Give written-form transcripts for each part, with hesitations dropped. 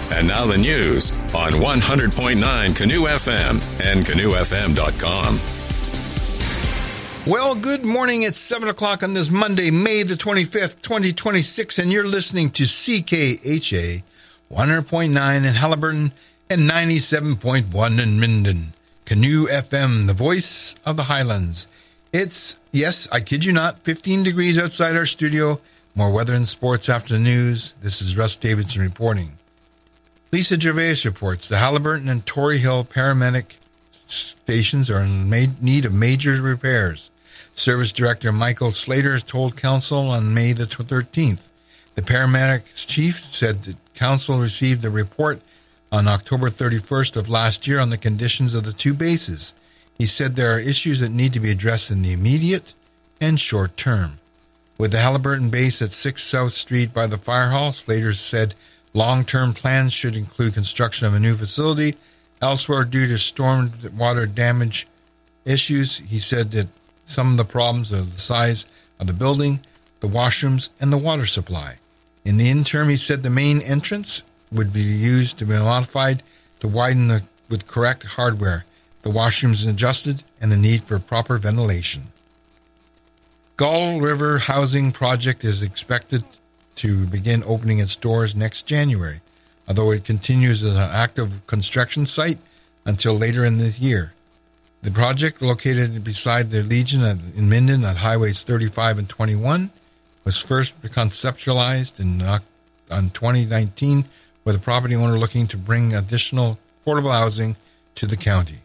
And now the news on 100.9 Canoe FM and canoefm.com. Well, good morning. It's 7 o'clock on this Monday, May the 25th, 2026, and you're listening to CKHA 100.9 in Haliburton and 97.1 in Minden. Canoe FM, the voice of the Highlands. It's, yes, I kid you not, 15 degrees outside our studio. More weather and sports after the news. This is Russ Davidson reporting. Lisa Gervais reports the Haliburton and Torrey Hill paramedic stations are in need of major repairs. Service Director Michael Slater told Council on May the 13th. The paramedics chief said that Council received a report on October 31st of last year on the conditions of the two bases. He said there are issues that need to be addressed in the immediate and short term. With the Haliburton base at 6 South Street by the fire hall, Slater said long-term plans should include construction of a new facility. Elsewhere, due to storm water damage issues, he said that some of the problems are the size of the building, the washrooms, and the water supply. In the interim, he said the main entrance would be used to be modified to widen with correct hardware, the washrooms adjusted, and the need for proper ventilation. Gull River Housing Project is expected to begin opening its doors next January, although it continues as an active construction site until later in this year. The project, located beside the Legion in Minden at Highways 35 and 21, was first conceptualized on 2019 with a property owner looking to bring additional affordable housing to the county.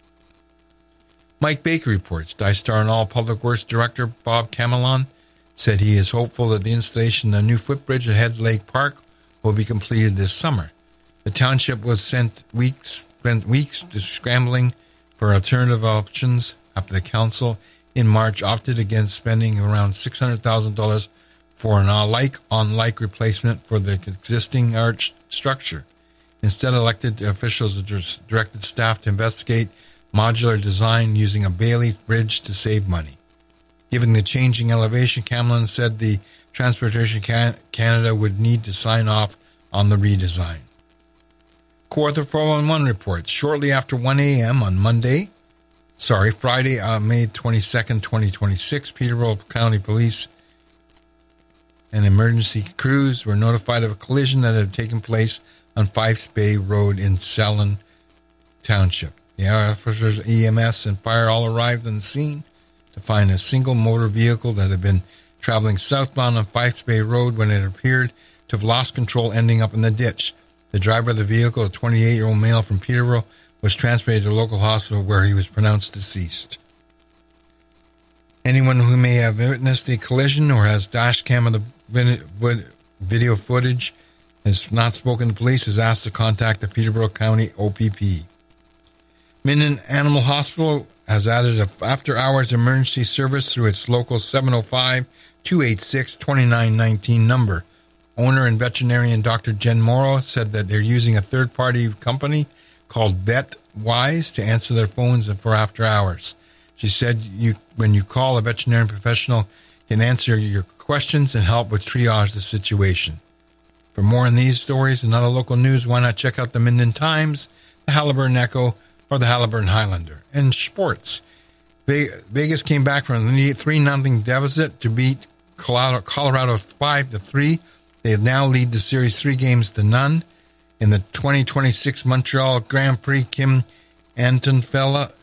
Mike Baker reports Dystar and All Public Works Director Bob Camelon said he is hopeful that the installation of a new footbridge at Head Lake Park will be completed this summer. The township was spent weeks scrambling for alternative options after the council in March opted against spending around $600,000 for an on-like replacement for the existing arch structure. Instead, elected officials directed staff to investigate modular design using a Bailey bridge to save money. Given the changing elevation, Camelon said the Transportation Canada would need to sign off on the redesign. Kawartha 411 reports shortly after 1 a.m. on Friday, May 22nd, 2026, Peterborough County Police and emergency crews were notified of a collision that had taken place on Fifes Bay Road in Selland Township. The officers, EMS, and fire all arrived on the scene to find a single motor vehicle that had been traveling southbound on Fifes Bay Road when it appeared to have lost control, ending up in the ditch. The driver of the vehicle, a 28-year-old male from Peterborough, was transported to a local hospital where he was pronounced deceased. Anyone who may have witnessed the collision or has dash cam of the video footage has not spoken to police is asked to contact the Peterborough County OPP. Minden Animal Hospital has added an after-hours emergency service through its local 705-286-2919 number. Owner and veterinarian Dr. Jen Morrow said that they're using a third-party company called VetWise to answer their phones for after hours. She said when you call, a veterinarian professional can answer your questions and help with triage the situation. For more on these stories and other local news, why not check out the Minden Times, the Haliburton Echo, or the Haliburton Highlander. In sports, Vegas came back from a 3-0 deficit to beat Colorado 5-3. They now lead the series 3-0. In the 2026 Montreal Grand Prix, Kim Antonfella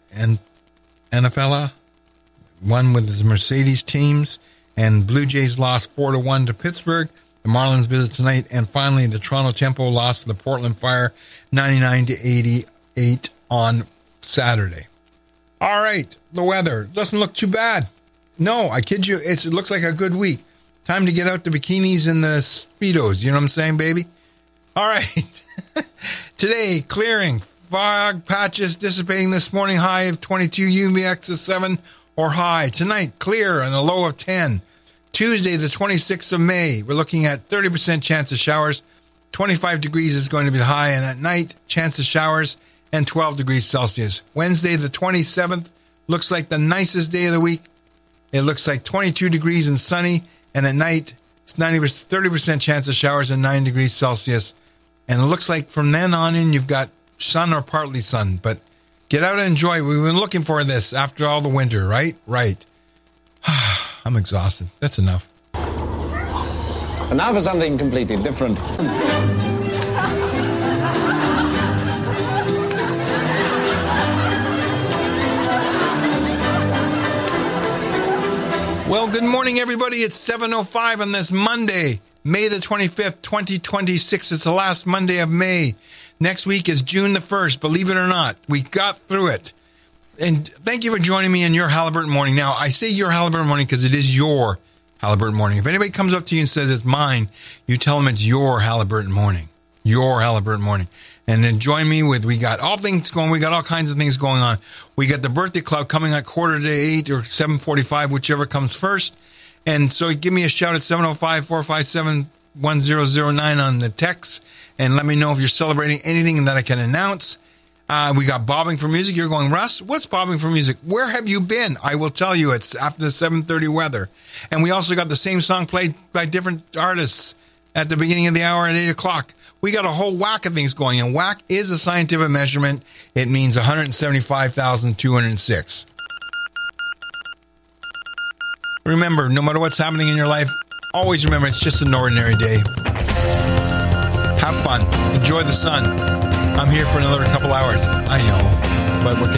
won with his Mercedes teams, and Blue Jays lost 4-1 to Pittsburgh. The Marlins visit tonight, and finally the Toronto Tempo lost to the Portland Fire 99-88 on Saturday. All right, the weather doesn't look too bad. No, I kid you, it looks like a good week. Time to get out the bikinis and the Speedos, you know what I'm saying, baby? All right. Today, clearing, fog patches dissipating this morning, high of 22, UVX of 7 or high. Tonight, clear and a low of 10. Tuesday, the 26th of May, we're looking at 30% chance of showers. 25 degrees is going to be the high, and at night, chance of showers and 12 degrees Celsius. Wednesday, the 27th, looks like the nicest day of the week. It looks like 22 degrees and sunny, and at night, it's 30% chance of showers and 9 degrees Celsius. And it looks like from then on in, you've got sun or partly sun. But get out and enjoy. We've been looking for this after all the winter, right? Right. I'm exhausted. That's enough. And now for something completely different. Well, good morning, everybody. It's 7:05 on this Monday, May the 25th, 2026. It's the last Monday of May. Next week is June the 1st. Believe it or not, we got through it. And thank you for joining me in your Halliburton Morning. Now, I say your Halliburton Morning because it is your Halliburton Morning. If anybody comes up to you and says it's mine, you tell them it's your Halliburton Morning. Your Halliburton Morning. And then join me with, we got all things going. We got all kinds of things going on. We got the birthday club coming at 7:45 or 7:45, whichever comes first. And so give me a shout at 705-457-1009 on the text. And let me know if you're celebrating anything that I can announce. We got Bobbing for Music. You're going, Russ, what's Bobbing for Music? Where have you been? I will tell you. It's after the 7:30 weather. And we also got the same song played by different artists at the beginning of the hour at 8 o'clock. We got a whole whack of things going, and whack is a scientific measurement. It means 175,206. Remember, no matter what's happening in your life, always remember it's just an ordinary day. Have fun. Enjoy the sun. I'm here for another couple hours. I know, but what can